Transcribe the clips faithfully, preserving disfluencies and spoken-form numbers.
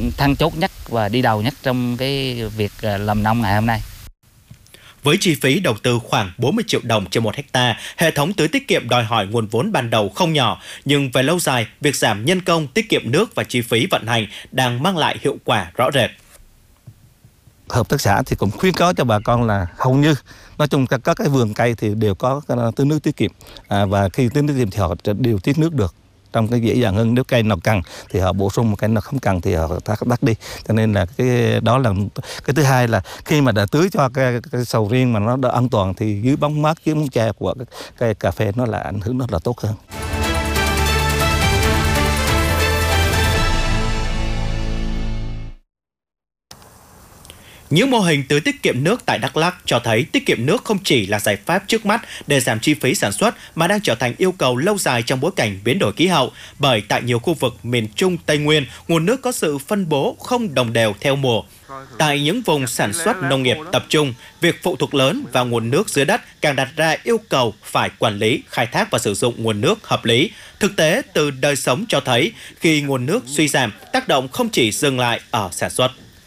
then chốt nhất và đi đầu nhất trong cái việc làm nông ngày hôm nay. Với chi phí đầu tư khoảng bốn mươi triệu đồng trên một hecta, hệ thống tưới tiết kiệm đòi hỏi nguồn vốn ban đầu không nhỏ, nhưng về lâu dài, việc giảm nhân công, tiết kiệm nước và chi phí vận hành đang mang lại hiệu quả rõ rệt. Hợp tác xã thì cũng khuyến cáo cho bà con là hầu như nói chung các các cái vườn cây thì đều có tưới nước tiết kiệm, à, và khi tưới nước tiết kiệm thì họ đều tiết nước được trong cái dễ dàng hơn. Nếu cây nào cần thì họ bổ sung, một cây nào không cần thì họ tắt đi. Cho nên là cái đó là cái thứ hai, là khi mà đã tưới cho cái, cái sầu riêng mà nó đã an toàn thì dưới bóng mát, dưới bóng che của cái cây cà phê nó là ảnh hưởng rất là tốt hơn. Những mô hình tưới tiết kiệm nước tại Đắk Lắk cho thấy tiết kiệm nước không chỉ là giải pháp trước mắt để giảm chi phí sản xuất mà đang trở thành yêu cầu lâu dài trong bối cảnh biến đổi khí hậu. Bởi tại nhiều khu vực miền Trung, Tây Nguyên, nguồn nước có sự phân bố không đồng đều theo mùa. Tại những vùng sản xuất nông nghiệp tập trung, việc phụ thuộc lớn vào nguồn nước dưới đất càng đặt ra yêu cầu phải quản lý, khai thác và sử dụng nguồn nước hợp lý. Thực tế từ đời sống cho thấy khi nguồn nước suy giảm, tác động không chỉ dừng lại ở sản xuất.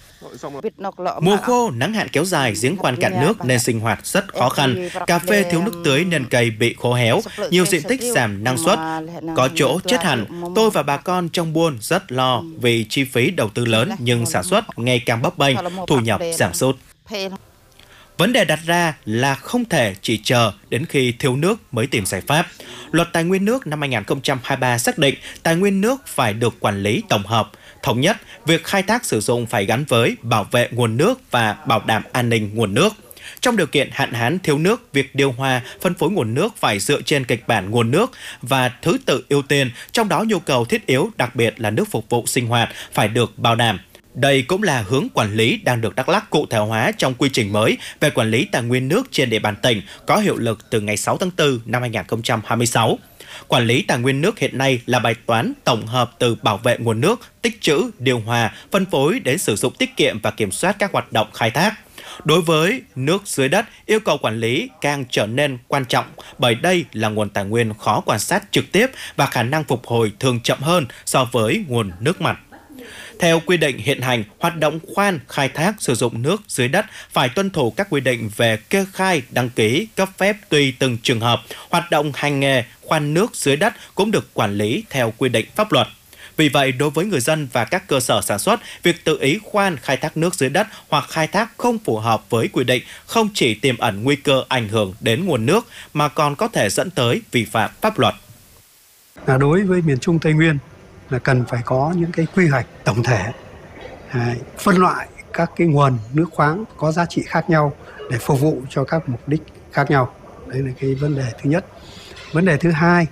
Mùa khô, nắng hạn kéo dài, giếng khoan cạn nước nên sinh hoạt rất khó khăn. Cà phê thiếu nước tưới nên cây bị khô héo, nhiều diện tích giảm năng suất. Có chỗ chết hẳn, tôi và bà con trong buôn rất lo vì chi phí đầu tư lớn nhưng sản xuất ngày càng bấp bênh, thu nhập giảm sút. Vấn đề đặt ra là không thể chỉ chờ đến khi thiếu nước mới tìm giải pháp. Luật Tài nguyên nước năm hai nghìn không trăm hai mươi ba xác định tài nguyên nước phải được quản lý tổng hợp, thống nhất, việc khai thác sử dụng phải gắn với bảo vệ nguồn nước và bảo đảm an ninh nguồn nước. Trong điều kiện hạn hán thiếu nước, việc điều hòa, phân phối nguồn nước phải dựa trên kịch bản nguồn nước và thứ tự ưu tiên, trong đó nhu cầu thiết yếu, đặc biệt là nước phục vụ sinh hoạt, phải được bảo đảm. Đây cũng là hướng quản lý đang được Đắk Lắk cụ thể hóa trong quy trình mới về quản lý tài nguyên nước trên địa bàn tỉnh, có hiệu lực từ ngày sáu tháng tư năm hai nghìn không trăm hai mươi sáu. Quản lý tài nguyên nước hiện nay là bài toán tổng hợp từ bảo vệ nguồn nước, tích trữ, điều hòa, phân phối đến sử dụng tiết kiệm và kiểm soát các hoạt động khai thác. Đối với nước dưới đất, yêu cầu quản lý càng trở nên quan trọng bởi đây là nguồn tài nguyên khó quan sát trực tiếp và khả năng phục hồi thường chậm hơn so với nguồn nước mặt. Theo quy định hiện hành, hoạt động khoan, khai thác, sử dụng nước dưới đất phải tuân thủ các quy định về kê khai, đăng ký, cấp phép tùy từng trường hợp. Hoạt động hành nghề khoan nước dưới đất cũng được quản lý theo quy định pháp luật. Vì vậy, đối với người dân và các cơ sở sản xuất, việc tự ý khoan khai thác nước dưới đất hoặc khai thác không phù hợp với quy định không chỉ tiềm ẩn nguy cơ ảnh hưởng đến nguồn nước mà còn có thể dẫn tới vi phạm pháp luật. Đối với miền Trung Tây Nguyên là cần phải có những cái quy hoạch tổng thể, phân loại các cái nguồn nước khoáng có giá trị khác nhau để phục vụ cho các mục đích khác nhau. Đấy là cái vấn đề thứ nhất. Vấn đề thứ hai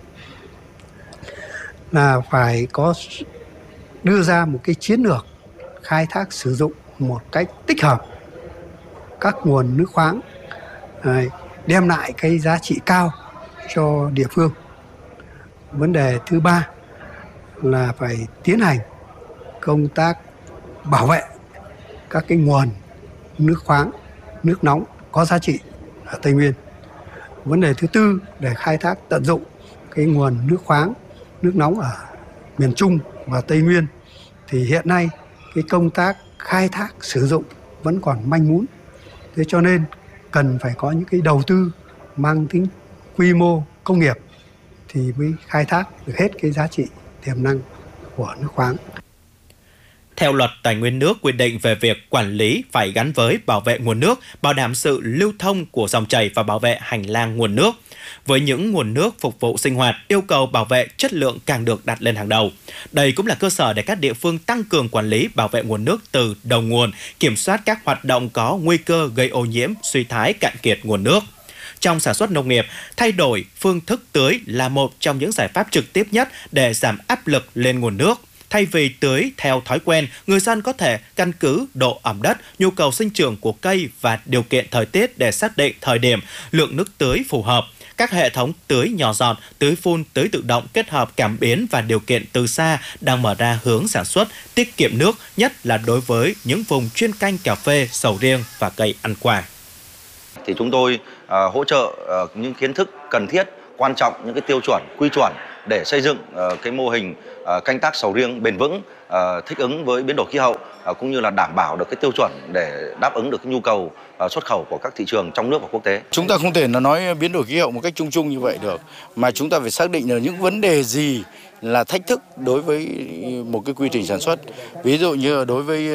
là phải có đưa ra một cái chiến lược khai thác sử dụng một cách tích hợp các nguồn nước khoáng, đem lại cái giá trị cao cho địa phương. Vấn đề thứ ba là phải tiến hành công tác bảo vệ các cái nguồn nước khoáng, nước nóng có giá trị ở Tây Nguyên. Vấn đề thứ tư để khai thác tận dụng cái nguồn nước khoáng, nước nóng ở miền Trung và Tây Nguyên thì hiện nay cái công tác khai thác sử dụng vẫn còn manh mún. Thế cho nên cần phải có những cái đầu tư mang tính quy mô công nghiệp thì mới khai thác được hết cái giá trị tiềm năng của nước khoáng. Theo luật tài nguyên nước quy định về việc quản lý phải gắn với bảo vệ nguồn nước, bảo đảm sự lưu thông của dòng chảy và bảo vệ hành lang nguồn nước. Với những nguồn nước phục vụ sinh hoạt, yêu cầu bảo vệ chất lượng càng được đặt lên hàng đầu. Đây cũng là cơ sở để các địa phương tăng cường quản lý bảo vệ nguồn nước từ đầu nguồn, kiểm soát các hoạt động có nguy cơ gây ô nhiễm, suy thái, cạn kiệt nguồn nước. Trong sản xuất nông nghiệp, thay đổi phương thức tưới là một trong những giải pháp trực tiếp nhất để giảm áp lực lên nguồn nước. Thay vì tưới theo thói quen, người dân có thể căn cứ độ ẩm đất, nhu cầu sinh trưởng của cây và điều kiện thời tiết để xác định thời điểm, lượng nước tưới phù hợp. Các hệ thống tưới nhỏ giọt, tưới phun, tưới tự động kết hợp cảm biến và điều kiện từ xa đang mở ra hướng sản xuất tiết kiệm nước, nhất là đối với những vùng chuyên canh cà phê, sầu riêng và cây ăn quả. Thì chúng tôi uh, hỗ trợ uh, những kiến thức cần thiết, quan trọng, những cái tiêu chuẩn, quy chuẩn để xây dựng uh, cái mô hình uh, canh tác sầu riêng bền vững, uh, thích ứng với biến đổi khí hậu, uh, cũng như là đảm bảo được cái tiêu chuẩn để đáp ứng được cái nhu cầu uh, xuất khẩu của các thị trường trong nước và quốc tế. Chúng ta không thể là nói biến đổi khí hậu một cách chung chung như vậy được, mà chúng ta phải xác định là những vấn đề gì là thách thức đối với một cái quy trình sản xuất. Ví dụ như đối với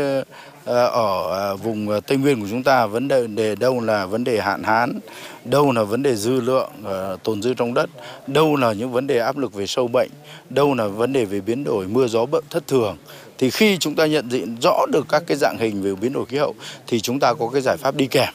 ở vùng Tây Nguyên của chúng ta, vấn đề đâu là vấn đề hạn hán, đâu là vấn đề dư lượng tồn dư trong đất, đâu là những vấn đề áp lực về sâu bệnh, đâu là vấn đề về biến đổi mưa gió bận thất thường. Thì khi chúng ta nhận diện rõ được các cái dạng hình về biến đổi khí hậu thì chúng ta có cái giải pháp đi kèm.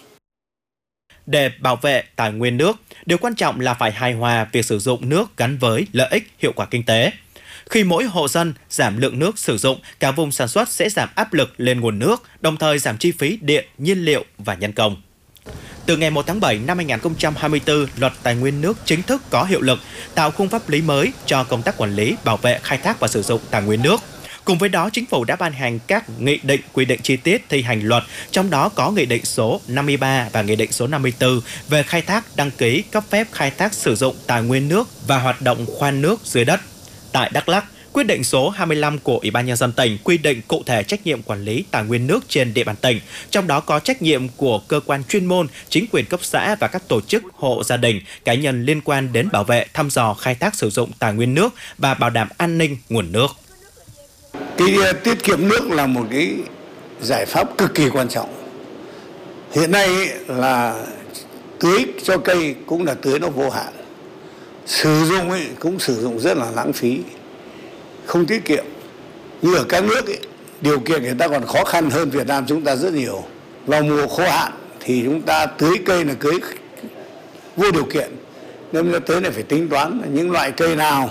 Để bảo vệ tài nguyên nước, điều quan trọng là phải hài hòa việc sử dụng nước gắn với lợi ích hiệu quả kinh tế. Khi mỗi hộ dân giảm lượng nước sử dụng, cả vùng sản xuất sẽ giảm áp lực lên nguồn nước, đồng thời giảm chi phí điện, nhiên liệu và nhân công. Từ ngày một tháng bảy năm hai nghìn không trăm hai mươi tư, Luật Tài nguyên nước chính thức có hiệu lực, tạo khung pháp lý mới cho công tác quản lý, bảo vệ, khai thác và sử dụng tài nguyên nước. Cùng với đó, Chính phủ đã ban hành các nghị định quy định chi tiết thi hành luật, trong đó có Nghị định số năm mươi ba và Nghị định số năm mươi tư về khai thác, đăng ký, cấp phép khai thác sử dụng tài nguyên nước và hoạt động khoan nước dưới đất. Tại Đắk Lắk, quyết định số hai mươi lăm của Ủy ban Nhân dân tỉnh quy định cụ thể trách nhiệm quản lý tài nguyên nước trên địa bàn tỉnh, trong đó có trách nhiệm của cơ quan chuyên môn, chính quyền cấp xã và các tổ chức, hộ gia đình, cá nhân liên quan đến bảo vệ, thăm dò, khai thác sử dụng tài nguyên nước và bảo đảm an ninh nguồn nước. Cái tiết kiệm nước là một cái giải pháp cực kỳ quan trọng. Hiện nay là tưới cho cây cũng là tưới nó vô hạn. Sử dụng ấy cũng sử dụng rất là lãng phí, không tiết kiệm. Như ở các nước ấy, điều kiện người ta còn khó khăn hơn Việt Nam chúng ta rất nhiều. Vào mùa khô hạn thì chúng ta tưới cây là tưới vô điều kiện. Nên là tưới này phải tính toán những loại cây nào,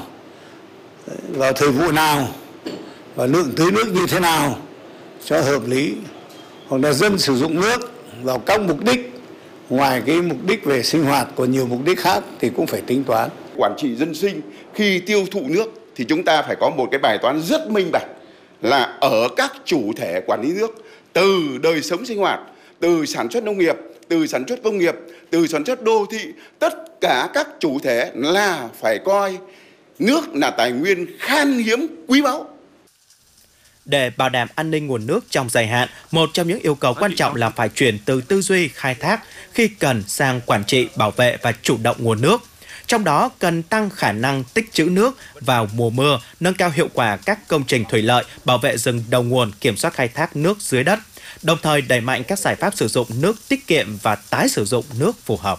vào thời vụ nào, và lượng tưới nước như thế nào cho hợp lý. Hoặc là dân sử dụng nước vào các mục đích, ngoài cái mục đích về sinh hoạt còn nhiều mục đích khác thì cũng phải tính toán. Quản trị dân sinh khi tiêu thụ nước thì chúng ta phải có một cái bài toán rất minh bạch, là ở các chủ thể quản lý nước, từ đời sống sinh hoạt, từ sản xuất nông nghiệp, từ sản xuất công nghiệp, từ sản xuất đô thị, tất cả các chủ thể là phải coi nước là tài nguyên khan hiếm quý báu. Để bảo đảm an ninh nguồn nước trong dài hạn, một trong những yêu cầu quan trọng là phải chuyển từ tư duy khai thác khi cần sang quản trị, bảo vệ và chủ động nguồn nước. Trong đó cần tăng khả năng tích trữ nước vào mùa mưa, nâng cao hiệu quả các công trình thủy lợi, bảo vệ rừng đầu nguồn, kiểm soát khai thác nước dưới đất, đồng thời đẩy mạnh các giải pháp sử dụng nước tiết kiệm và tái sử dụng nước phù hợp.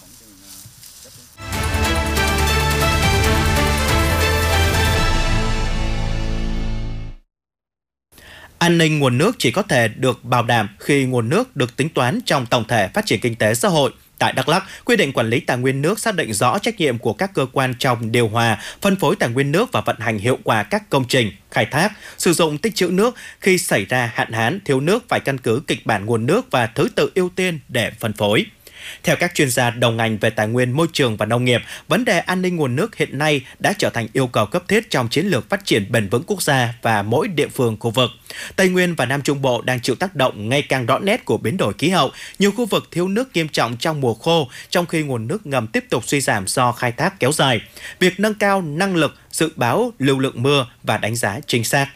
An ninh nguồn nước chỉ có thể được bảo đảm khi nguồn nước được tính toán trong tổng thể phát triển kinh tế xã hội. Tại Đắk Lắk, quy định quản lý tài nguyên nước xác định rõ trách nhiệm của các cơ quan trong điều hòa, phân phối tài nguyên nước và vận hành hiệu quả các công trình, khai thác, sử dụng tích trữ nước. Khi xảy ra hạn hán, thiếu nước phải căn cứ kịch bản nguồn nước và thứ tự ưu tiên để phân phối. Theo các chuyên gia đầu ngành về tài nguyên môi trường và nông nghiệp, vấn đề an ninh nguồn nước hiện nay đã trở thành yêu cầu cấp thiết trong chiến lược phát triển bền vững quốc gia và mỗi địa phương khu vực. Tây Nguyên và Nam Trung Bộ đang chịu tác động ngày càng rõ nét của biến đổi khí hậu. Nhiều khu vực thiếu nước nghiêm trọng trong mùa khô, trong khi nguồn nước ngầm tiếp tục suy giảm do khai thác kéo dài. Việc nâng cao năng lực dự báo lưu lượng mưa và đánh giá chính xác.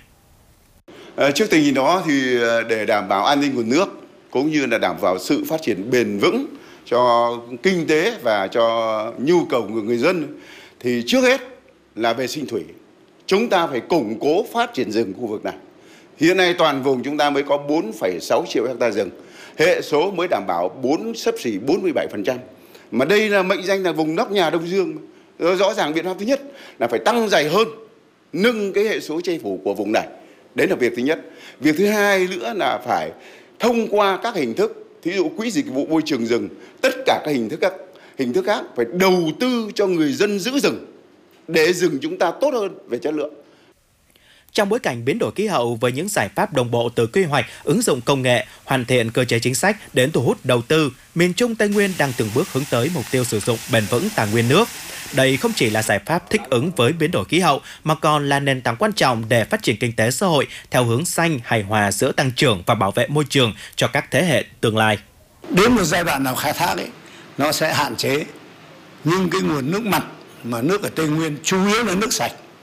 À, trước tình hình đó thì để đảm bảo an ninh nguồn nước cũng như là đảm bảo sự phát triển bền vững cho kinh tế và cho nhu cầu của người dân thì trước hết là về sinh thủy. Chúng ta phải củng cố phát triển rừng khu vực này. Hiện nay toàn vùng chúng ta mới có bốn phẩy sáu triệu hectare rừng. Hệ số mới đảm bảo bốn xấp xỉ bốn mươi bảy phần trăm. Mà đây là mệnh danh là vùng nóc nhà Đông Dương. Rõ ràng biện pháp thứ nhất là phải tăng dày hơn, nâng cái hệ số che phủ của vùng này. Đấy là việc thứ nhất. Việc thứ hai nữa là phải thông qua các hình thức, thí dụ quỹ dịch vụ môi trường rừng, tất cả các hình thức các hình thức khác phải đầu tư cho người dân giữ rừng để rừng chúng ta tốt hơn về chất lượng. Trong bối cảnh biến đổi khí hậu với những giải pháp đồng bộ từ quy hoạch, ứng dụng công nghệ, hoàn thiện cơ chế chính sách đến thu hút đầu tư, miền Trung Tây Nguyên đang từng bước hướng tới mục tiêu sử dụng bền vững tài nguyên nước. Đây không chỉ là giải pháp thích ứng với biến đổi khí hậu mà còn là nền tảng quan trọng để phát triển kinh tế xã hội theo hướng xanh, hài hòa giữa tăng trưởng và bảo vệ môi trường cho các thế hệ tương lai. Đến một giai đoạn nào khai thác ấy, nó sẽ hạn chế. Nhưng cái nguồn nước mặt mà nước ở Tây Nguyên chủ yếu là nước sạch.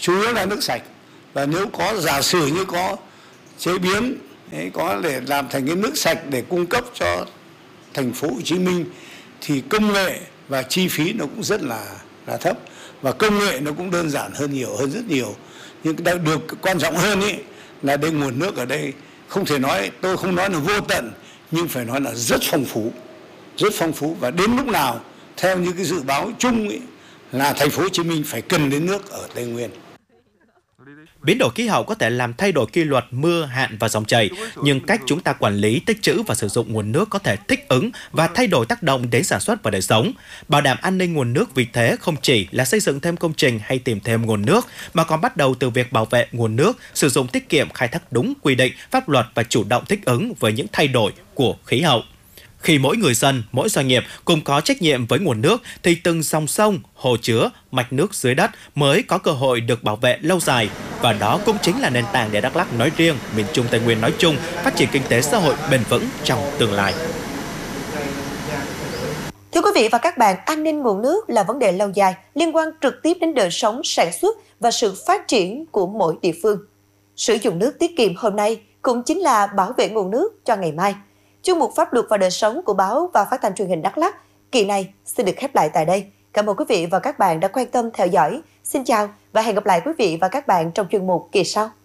chủ yếu là nước sạch. Và nếu có giả sử như có chế biến, ấy, có để làm thành cái nước sạch để cung cấp cho thành phố Hồ Chí Minh thì công nghệ và chi phí nó cũng rất là là thấp, và công nghệ nó cũng đơn giản hơn nhiều hơn rất nhiều. Nhưng cái được quan trọng hơn ấy là đây nguồn nước ở đây không thể nói, tôi không nói là vô tận, nhưng phải nói là rất phong phú, rất phong phú, và đến lúc nào theo như cái dự báo chung ấy, là thành phố Hồ Chí Minh phải cần đến nước ở Tây Nguyên. Biến đổi khí hậu có thể làm thay đổi quy luật mưa, hạn và dòng chảy, nhưng cách chúng ta quản lý, tích trữ và sử dụng nguồn nước có thể thích ứng và thay đổi tác động đến sản xuất và đời sống. Bảo đảm an ninh nguồn nước vì thế không chỉ là xây dựng thêm công trình hay tìm thêm nguồn nước, mà còn bắt đầu từ việc bảo vệ nguồn nước, sử dụng tiết kiệm, khai thác đúng quy định, pháp luật và chủ động thích ứng với những thay đổi của khí hậu. Khi mỗi người dân, mỗi doanh nghiệp cùng có trách nhiệm với nguồn nước thì từng dòng sông, hồ chứa, mạch nước dưới đất mới có cơ hội được bảo vệ lâu dài. Và đó cũng chính là nền tảng để Đắk Lắk nói riêng, miền Trung Tây Nguyên nói chung, phát triển kinh tế xã hội bền vững trong tương lai. Thưa quý vị và các bạn, an ninh nguồn nước là vấn đề lâu dài, liên quan trực tiếp đến đời sống, sản xuất và sự phát triển của mỗi địa phương. Sử dụng nước tiết kiệm hôm nay cũng chính là bảo vệ nguồn nước cho ngày mai. Chuyên mục Pháp luật và đời sống của báo và phát thanh truyền hình Đắk Lắk kỳ này xin được khép lại tại đây. Cảm ơn quý vị và các bạn đã quan tâm theo dõi. Xin chào và hẹn gặp lại quý vị và các bạn trong chuyên mục kỳ sau.